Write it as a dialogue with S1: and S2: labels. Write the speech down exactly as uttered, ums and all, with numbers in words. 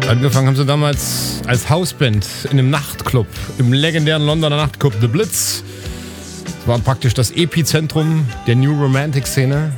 S1: Angefangen haben sie damals als Hausband in einem Nachtclub, im legendären Londoner Nachtclub The Blitz. Das war praktisch das Epizentrum der New Romantic Szene.